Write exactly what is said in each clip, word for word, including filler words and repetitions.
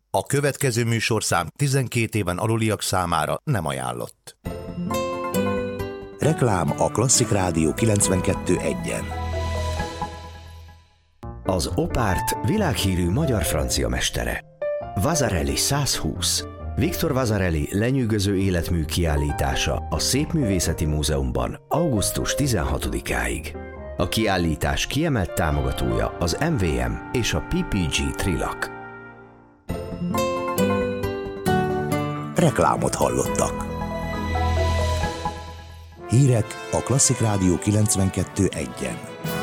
A következő műsorszám tizenkét éven aluliak számára nem ajánlott. Reklám a Klasszik Rádió kilencvenkettő egyen. Az Opárt világhírű magyar-francia mestere. Vasarely százhúsz. Viktor Vasarely lenyűgöző életmű kiállítása a Szépművészeti Múzeumban augusztus tizenhatodikáig. A kiállítás kiemelt támogatója az em vé em és a pé pé gé Trilak. Reklámot hallottak. Hírek a Klasszik Rádió kilencvenkettő egyen.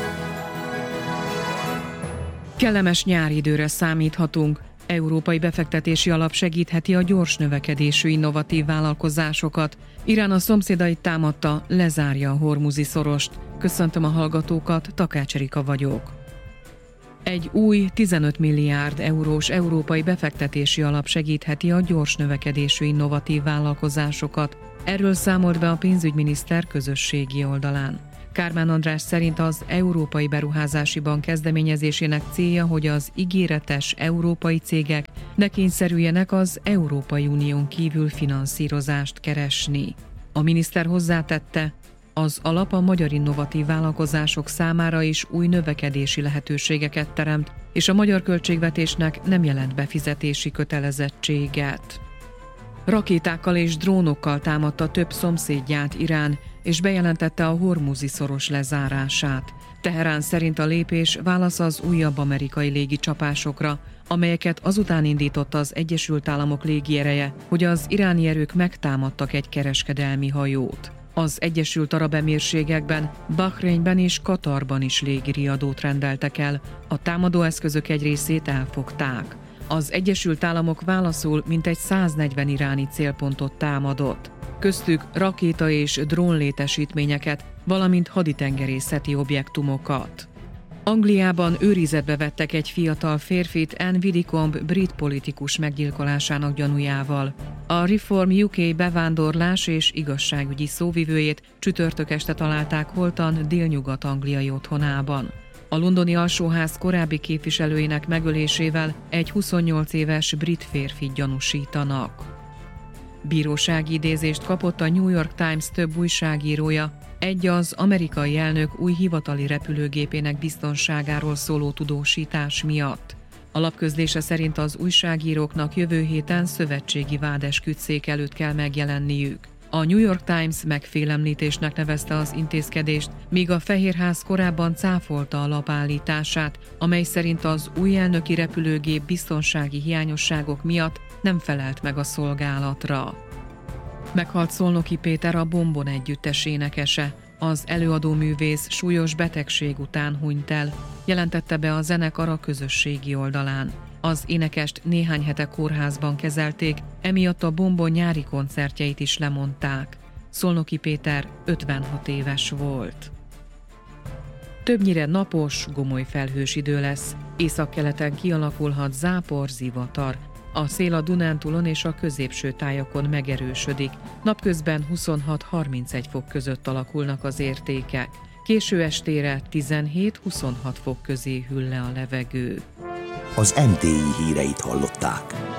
Kellemes nyári időre számíthatunk. Európai Befektetési Alap segítheti a gyors növekedésű innovatív vállalkozásokat. Irán a szomszédait támadta, lezárja a Hormuzi szorost. Köszöntöm a hallgatókat, Takács Erika vagyok. Egy új tizenöt milliárd eurós európai befektetési alap segítheti a gyors növekedésű innovatív vállalkozásokat. Erről számolt be a pénzügyminiszter közösségi oldalán. Kármán András szerint az Európai Beruházási Bank kezdeményezésének célja, hogy az ígéretes európai cégek ne kényszerüljenek az Európai Unión kívül finanszírozást keresni. A miniszter hozzátette, az alap a magyar innovatív vállalkozások számára is új növekedési lehetőségeket teremt, és a magyar költségvetésnek nem jelent befizetési kötelezettséget. Rakétákkal és drónokkal támadta több szomszédját Irán, és bejelentette a Hormuzi szoros lezárását. Teherán szerint a lépés válasz az újabb amerikai légicsapásokra, amelyeket azután indított az Egyesült Államok légiereje, hogy az iráni erők megtámadtak egy kereskedelmi hajót. Az Egyesült Arab Emírségekben, Bahreinben és Katarban is légiriadót rendeltek el, a támadóeszközök egy részét elfogták. Az Egyesült Államok válaszul mintegy száznegyven iráni célpontot támadott, köztük rakéta- és drónlétesítményeket, valamint haditengerészeti objektumokat. Angliában őrizetbe vettek egy fiatal férfit Anne Widdecombe brit politikus meggyilkolásának gyanújával. A Reform u ká bevándorlás és igazságügyi szóvivőjét csütörtök este találták holtan délnyugat-angliai otthonában. A londoni alsóház korábbi képviselőinek megölésével egy huszonnyolc éves brit férfit gyanúsítanak. Bírósági idézést kapott a New York Times több újságírója, egy az amerikai elnök új hivatali repülőgépének biztonságáról szóló tudósítás miatt. A lap közlése szerint az újságíróknak jövő héten szövetségi vádesküdtszék előtt kell megjelenniük. A New York Times megfélemlítésnek nevezte az intézkedést, míg a Fehérház korábban cáfolta a lap állítását, amely szerint az új elnöki repülőgép biztonsági hiányosságok miatt nem felelt meg a szolgálatra. Meghalt Szolnoki Péter, a Bombon együttes énekese. Az előadóművész súlyos betegség után hunyt el, jelentette be a zenekar a közösségi oldalán. Az énekest néhány hete kórházban kezelték, emiatt a Bombon nyári koncertjeit is lemondták. Szolnoki Péter ötvenhat éves volt. Többnyire napos, gomoly felhős idő lesz. Északkeleten kialakulhat zápor, zivatar. A szél a Dunántúlon és a középső tájakon megerősödik. Napközben huszonhat-harmincegy fok között alakulnak az értékek. Késő estére tizenhét-huszonhat fok közé hűl le a levegő. Az em té i híreit hallották.